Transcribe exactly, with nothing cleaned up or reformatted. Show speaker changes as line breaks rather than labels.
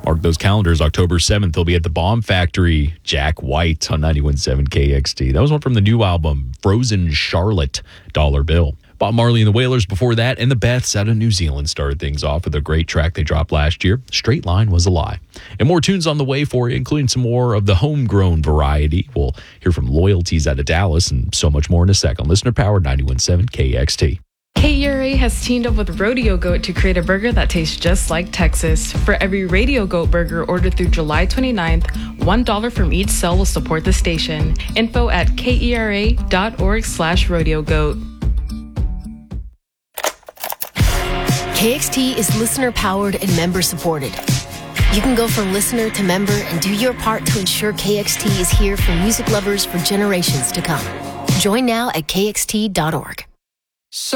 Mark those calendars. October seventh, they'll be at the Bomb Factory. Jack White on ninety-one point seven K X T. That was one from the new album, Frozen Charlotte, Dollar Bill. Bob Marley and the Wailers before that, and the Beths out of New Zealand started things off with a great track they dropped last year, Straight Line Was a Lie. And more tunes on the way for you, including some more of the homegrown variety. We'll hear from Loyalties out of Dallas and so much more in a second. Listener Powered ninety-one point seven K X T.
K E R A has teamed up with Rodeo Goat to create a burger that tastes just like Texas. For every Radio Goat burger ordered through July twenty-ninth, one dollar from each sale will support the station. Info at kera.org slash rodeo goat.
K X T is listener-powered and member-supported. You can go from listener to member and do your part to ensure K X T is here for music lovers for generations to come. Join now at k x t dot org.